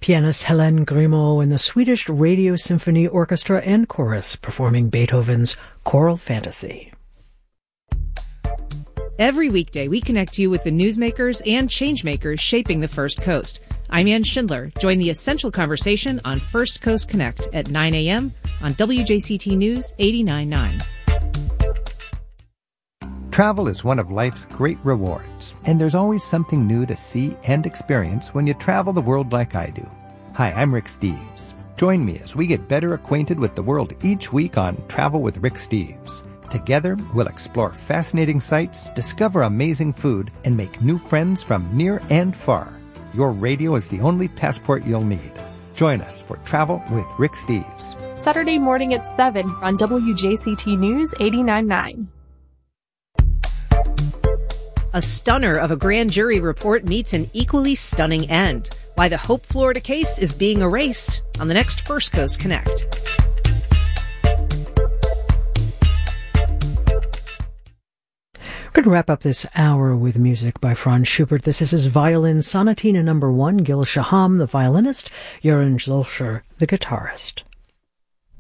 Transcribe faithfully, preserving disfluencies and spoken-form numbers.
Pianist Helene Grimaud and the Swedish Radio Symphony Orchestra and Chorus performing Beethoven's Choral Fantasy. Every weekday, we connect you with the newsmakers and changemakers shaping the First Coast. I'm Ann Schindler. Join the essential conversation on First Coast Connect at nine a.m. on W J C T News eighty-nine point nine. Travel is one of life's great rewards, and there's always something new to see and experience when you travel the world like I do. Hi, I'm Rick Steves. Join me as we get better acquainted with the world each week on Travel with Rick Steves. Together, we'll explore fascinating sights, discover amazing food, and make new friends from near and far. Your radio is the only passport you'll need. Join us for Travel with Rick Steves. Saturday morning at seven on W J C T News eighty-nine point nine. A stunner of a grand jury report meets an equally stunning end. Why the Hope, Florida case is being erased on the next First Coast Connect. We're going to wrap up this hour with music by Franz Schubert. This is his Violin Sonatina number one, Gil Shaham, the violinist, Jeroen Zülscher, the guitarist.